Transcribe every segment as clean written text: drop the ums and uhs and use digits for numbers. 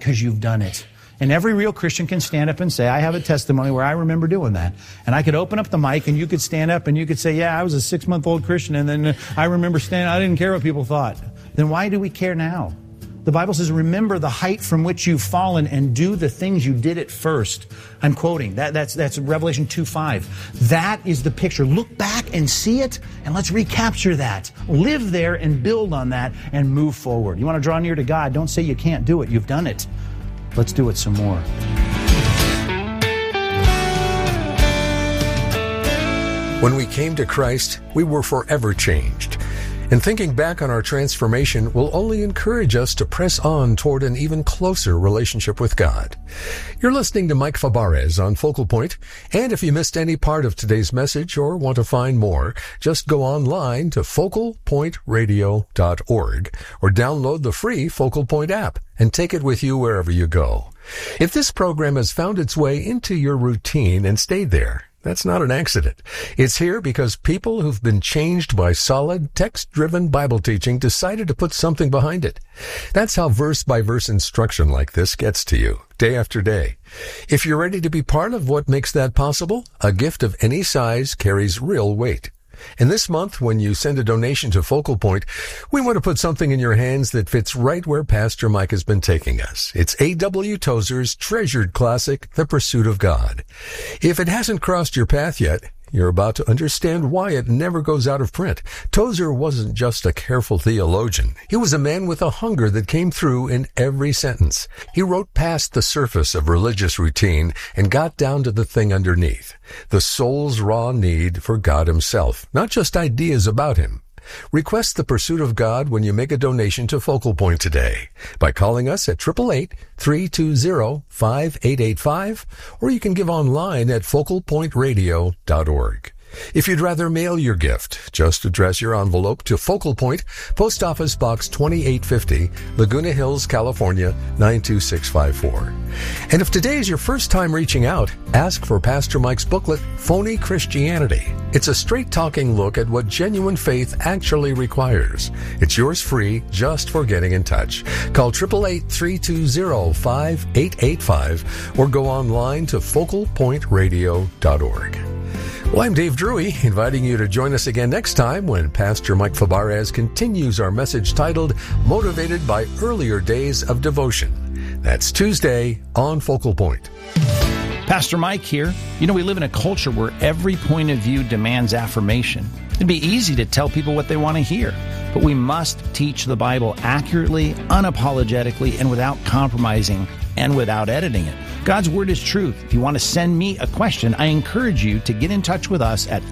because you've done it. And every real Christian can stand up and say, I have a testimony where I remember doing that. And I could open up the mic and you could stand up and you could say, yeah, I was a 6-month-old Christian and then I remember standing, I didn't care what people thought. Then why do we care now? The Bible says, remember the height from which you've fallen and do the things you did at first. I'm quoting. That's Revelation 2:5. That is the picture. Look back and see it, and let's recapture that. Live there and build on that and move forward. You want to draw near to God, don't say you can't do it. You've done it. Let's do it some more. When we came to Christ, we were forever changed. And thinking back on our transformation will only encourage us to press on toward an even closer relationship with God. You're listening to Mike Fabarez on Focal Point, and if you missed any part of today's message or want to find more, just go online to focalpointradio.org or download the free Focal Point app and take it with you wherever you go. If this program has found its way into your routine and stayed there, that's not an accident. It's here because people who've been changed by solid, text-driven Bible teaching decided to put something behind it. That's how verse-by-verse instruction like this gets to you, day after day. If you're ready to be part of what makes that possible, a gift of any size carries real weight. And this month, when you send a donation to Focal Point, we want to put something in your hands that fits right where Pastor Mike has been taking us. It's A.W. Tozer's treasured classic, The Pursuit of God. If it hasn't crossed your path yet, you're about to understand why it never goes out of print. Tozer wasn't just a careful theologian. He was a man with a hunger that came through in every sentence. He wrote past the surface of religious routine and got down to the thing underneath, the soul's raw need for God himself, not just ideas about him. Request The Pursuit of God when you make a donation to Focal Point today by calling us at 888-320-5885, or you can give online at focalpointradio.org. If you'd rather mail your gift, just address your envelope to Focal Point, Post Office Box 2850, Laguna Hills, California, 92654. And if today is your first time reaching out, ask for Pastor Mike's booklet, Phony Christianity. It's a straight-talking look at what genuine faith actually requires. It's yours free just for getting in touch. Call 888-320-5885 or go online to focalpointradio.org. Well, I'm Dave Drury, inviting you to join us again next time when Pastor Mike Fabarez continues our message titled, Motivated by Earlier Days of Devotion. That's Tuesday on Focal Point. Pastor Mike here. You know, we live in a culture where every point of view demands affirmation. It'd be easy to tell people what they want to hear, but we must teach the Bible accurately, unapologetically, and without compromising and without editing it. God's Word is truth. If you want to send me a question, I encourage you to get in touch with us at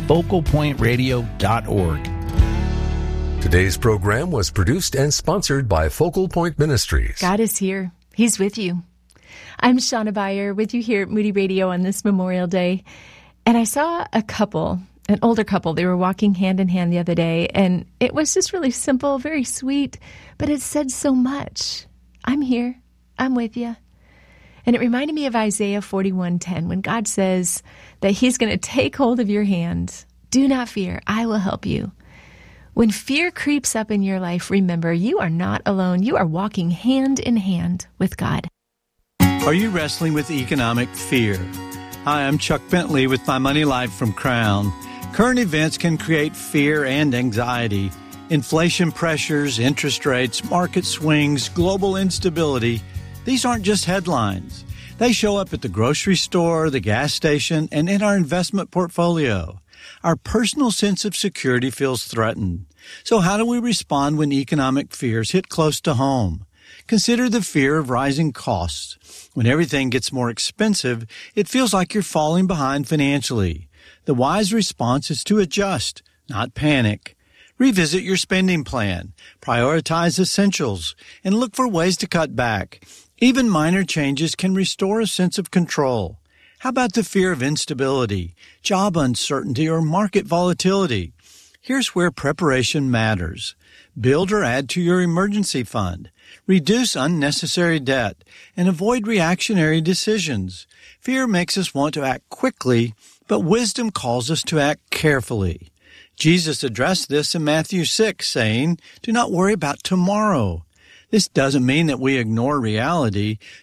focalpointradio.org. Today's program was produced and sponsored by Focal Point Ministries. God is here. He's with you. I'm Shauna Beyer with you here at Moody Radio on this Memorial Day. And I saw a couple, an older couple. They were walking hand in hand the other day. And it was just really simple, very sweet, but it said so much. I'm here. I'm with you. And it reminded me of Isaiah 41:10 when God says that he's going to take hold of your hand. Do not fear. I will help you. When fear creeps up in your life, remember, you are not alone. You are walking hand in hand with God. Are you wrestling with economic fear? Hi, I'm Chuck Bentley with My Money Life from Crown. Current events can create fear and anxiety. Inflation pressures, interest rates, market swings, global instability. These aren't just headlines. They show up at the grocery store, the gas station, and in our investment portfolio. Our personal sense of security feels threatened. So how do we respond when economic fears hit close to home? Consider the fear of rising costs. When everything gets more expensive, it feels like you're falling behind financially. The wise response is to adjust, not panic. Revisit your spending plan, prioritize essentials, and look for ways to cut back. Even minor changes can restore a sense of control. How about the fear of instability, job uncertainty, or market volatility? Here's where preparation matters. Build or add to your emergency fund. Reduce unnecessary debt and avoid reactionary decisions. Fear makes us want to act quickly, but wisdom calls us to act carefully. Jesus addressed this in Matthew 6, saying, "Do not worry about tomorrow." This doesn't mean that we ignore reality,